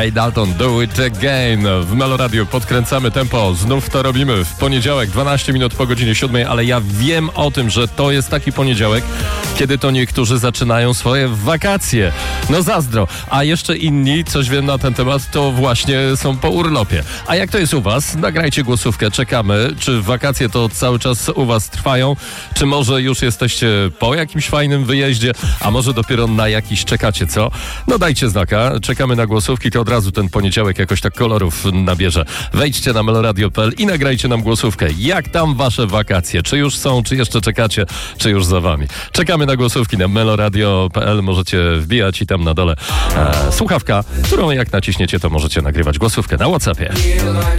Ray Dalton, Do It Again. W Meloradiu podkręcamy tempo. Znów to robimy w poniedziałek, 12 minut po godzinie 7, ale ja wiem o tym, że to jest taki poniedziałek, kiedy to niektórzy zaczynają swoje wakacje. No zazdro. A jeszcze inni, coś wiem na ten temat, to właśnie są po urlopie. A jak to jest u was? Nagrajcie głosówkę, czekamy. Czy wakacje to cały czas u was trwają? Czy może już jesteście po jakimś fajnym wyjeździe? A może dopiero na jakiś czekacie, co? No dajcie znaka. Czekamy na głosówki, to od razu ten poniedziałek jakoś tak kolorów nabierze. Wejdźcie na meloradio.pl i nagrajcie nam głosówkę. Jak tam wasze wakacje? Czy już są, czy jeszcze czekacie, czy już za wami? Czekamy na głosówki na meloradio.pl. Możecie wbijać i tam na dole słuchawka, którą jak naciśniecie, to możecie nagrywać głosówkę na WhatsAppie.